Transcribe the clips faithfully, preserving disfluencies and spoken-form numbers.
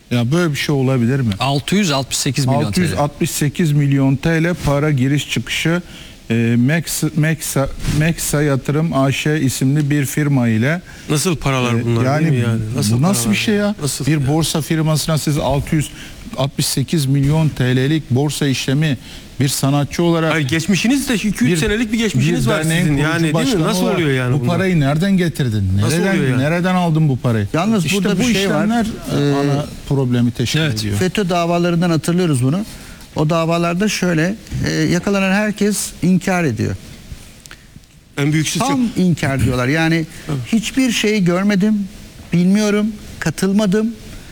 Ya böyle bir şey olabilir mi? altı yüz altmış sekiz milyon altı yüz altmış sekiz milyon T L para giriş çıkışı e, Meksa, Meksa, Meksa Yatırım A Ş isimli bir firma ile. Nasıl paralar bunlar, yani, değil mi yani? Nasıl bu nasıl paralar? bir şey ya? Nasıl bir ya? borsa firmasına siz altı yüz altmış sekiz milyon T L'lik borsa işlemi bir sanatçı olarak... Hayır, geçmişiniz de iki üç senelik bir geçmişiniz bir var sizin. Yani değil mi? Nasıl oluyor yani bu bunlar? parayı nereden getirdin? Nereden yani? nereden aldın bu parayı? Yalnız işte burada bu bir şey var. işlemler Ee, ana problemi teşkil evet. ediyor. FETÖ davalarından hatırlıyoruz bunu. O davalarda şöyle e, yakalanan herkes inkar ediyor. En büyük suç. Tam inkar diyorlar. Yani hiçbir şey görmedim, bilmiyorum, katılmadım,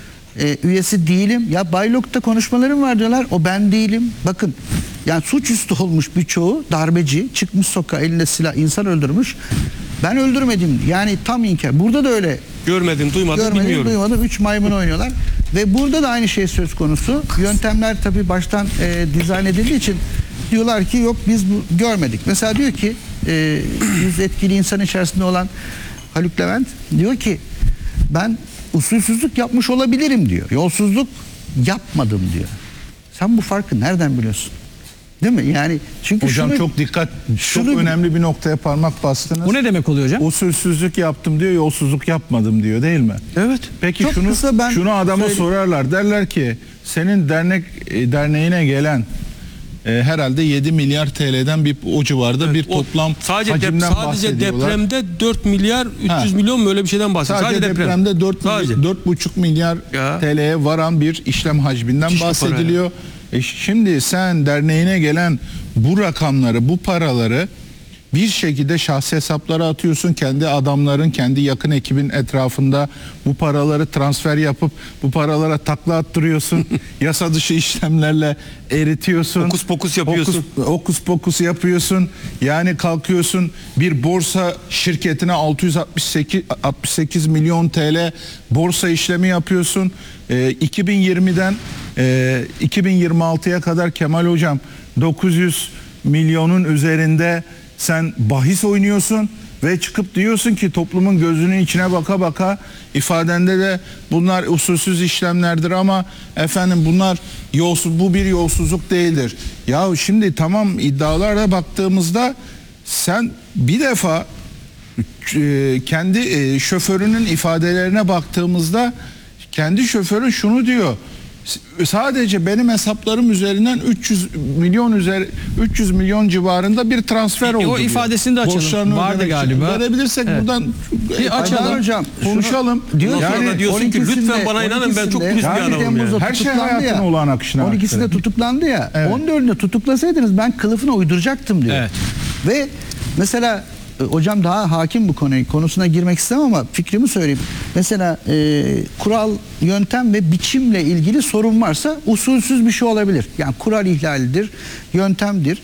e, üyesi değilim. Ya Baylok'ta konuşmalarım var diyorlar. O ben değilim. Bakın yani suçüstü olmuş birçoğu darbeci, çıkmış sokağa elinde silah insan öldürmüş. Ben öldürmedim. Yani tam inkar. Burada da öyle. Görmedim, duymadım, Görmedim, bilmiyorum. duymadım. Üç maymun oynuyorlar. Ve burada da aynı şey söz konusu. Yöntemler tabii baştan e, dizayn edildiği için diyorlar ki yok biz bu, görmedik. Mesela diyor ki e, yüz etkili insan içerisinde olan Haluk Levent diyor ki ben usulsüzlük yapmış olabilirim diyor. Yolsuzluk yapmadım diyor. Sen bu farkı nereden biliyorsun? Değil mi? Yani çünkü Hocam şunu, çok dikkat, şunu, çok önemli bir noktaya parmak bastınız. Bu ne demek oluyor hocam? Usulsüzlük yaptım diyor, yolsuzluk yapmadım diyor, değil mi? Evet. Peki Çok şunu kısa ben şunu adama söyleyeyim. sorarlar. Derler ki senin dernek e, derneğine gelen e, herhalde yedi milyar T L'den bir o civarda Evet, bir o toplam sadece dep hacimden sadece bahsediyorlar. depremde dört milyar üç yüz Ha. milyon mu öyle bir şeyden bahsediyor. Sadece, Sadece, deprem. depremde dört Sadece. dört buçuk milyar Ya. T L'ye varan bir işlem hacminden Müthiş bir bahsediliyor. E şimdi sen derneğine gelen bu rakamları, bu paraları bir şekilde şahsi hesaplara atıyorsun. Kendi adamların, kendi yakın ekibin etrafında bu paraları transfer yapıp bu paralara takla attırıyorsun. Yasa dışı işlemlerle eritiyorsun. Okus pokus yapıyorsun. Okus, okus pokus yapıyorsun. Yani kalkıyorsun bir borsa şirketine altı yüz altmış sekiz milyon T L borsa işlemi yapıyorsun. Ee, iki bin yirmiden e, iki bin yirmi altıya kadar Kemal Hocam dokuz yüz milyonun üzerinde sen bahis oynuyorsun ve çıkıp diyorsun ki toplumun gözünün içine baka baka ifadende de bunlar usulsüz işlemlerdir ama efendim bunlar yolsuz, bu bir yolsuzluk değildir. Ya şimdi tamam, iddialara baktığımızda sen bir defa e, kendi e, şoförünün ifadelerine baktığımızda kendi şoförün şunu diyor: sadece benim hesaplarım üzerinden üç yüz milyon üzeri üç yüz milyon civarında bir transfer E, oldu. o diyor. ifadesini de açalım. Borçlarını Vardı ödemek için. galiba. Verebilirsek Evet. buradan Bir açalım hocam. konuşalım. Diyor Ondan sonra da diyorsun ki lütfen bana inanın, ben çok dürüst bir adamım yani. Her şey hayatın olağan akışına on ikisinde aktı. tutuklandı ya. Evet. on dördünde tutuklasaydınız ben kılıfına uyduracaktım diyor. Evet. Ve mesela e, hocam daha hakim bu konuya, konusuna girmek istemem ama fikrimi söyleyeyim. Mesela e, kural, yöntem ve biçimle ilgili sorun varsa usulsüz bir şey olabilir. Yani kural ihlalidir, yöntemdir.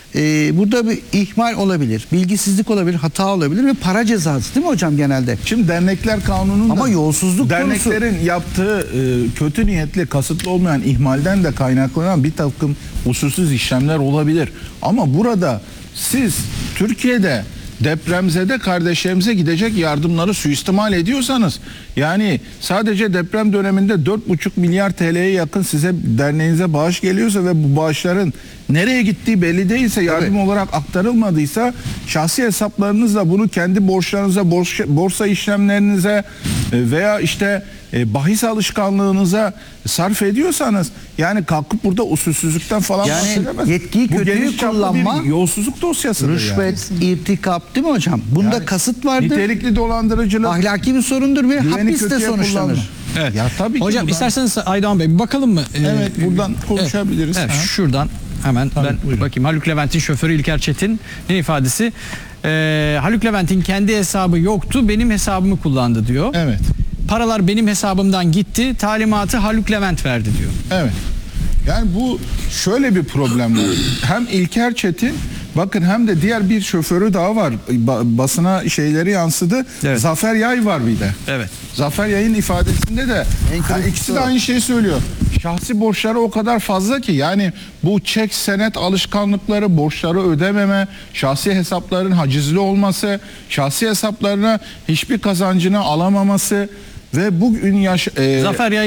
E, burada bir ihmal olabilir, bilgisizlik olabilir, hata olabilir ve para cezası değil mi hocam genelde? Şimdi dernekler kanununda Ama yolsuzluk derneklerin konusu. yaptığı e, kötü niyetli, kasıtlı olmayan ihmalden de kaynaklanan bir takım usulsüz işlemler olabilir. Ama burada siz Türkiye'de depremzede kardeşlerimize gidecek yardımları suistimal ediyorsanız, yani sadece deprem döneminde dört buçuk milyar T L'ye yakın size, derneğinize bağış geliyorsa ve bu bağışların nereye gittiği belli değilse, yardım Tabii. olarak aktarılmadıysa, şahsi hesaplarınızla bunu kendi borçlarınıza, borsa, borsa işlemlerinize veya işte e, bahis alışkanlığınıza sarf ediyorsanız, yani kalkıp burada usulsüzlükten falan Yani bahsedemez. yetkiyi Bu kötüye geniş çaplı kullanma, bir yolsuzluk dosyasıdır. rüşvet, yani. irtikap değil mi hocam? Bunda Yani kasıt vardır. Nitelikli dolandırıcılık, Ahlaki bir sorundur ve güveni hapiste kötüye sonuçlanır. kullanma. Evet. Ya tabii ki Hocam buradan- isterseniz Aydoğan Bey bir bakalım mı? Ee, Evet, buradan konuşabiliriz. Evet, Ha. şuradan hemen Tabii, ben buyurun. bakayım. Haluk Levent'in şoförü İlker Çetin ne ifadesi? Ee, Haluk Levent'in kendi hesabı yoktu, benim hesabımı kullandı diyor. Evet. Paralar benim hesabımdan gitti, talimatı Haluk Levent verdi diyor. Evet. Yani bu şöyle bir problem var. Hem İlker Çetin, bakın, hem de diğer bir şoförü daha var. Ba- basına şeyleri yansıdı. Evet. Zafer Yay var bir de. Evet. Zafer Yay'ın ifadesinde de En ha, kritik ikisi de o. aynı şeyi söylüyor. Şahsi borçları o kadar fazla ki, yani bu çek senet alışkanlıkları, borçları ödememe, şahsi hesapların hacizli olması, şahsi hesaplarına hiçbir kazancını alamaması ve bugün yaş... E, Zafer Yay